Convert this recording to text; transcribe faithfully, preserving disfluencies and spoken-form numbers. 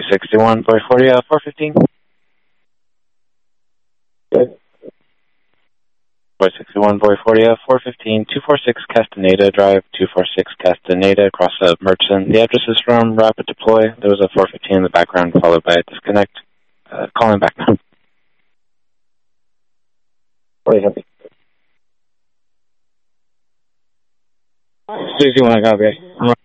sixty-one, boy forty, uh, four fifteen. Good. Boy sixty-one, boy forty, uh, four fifteen, two forty-six Castaneda Drive, two forty-six Castaneda, across the Merchant. The address is from Rapid Deploy. There was a four fifteen in the background, followed by a disconnect. Uh, calling back now. forty copy. sixty-one, copy.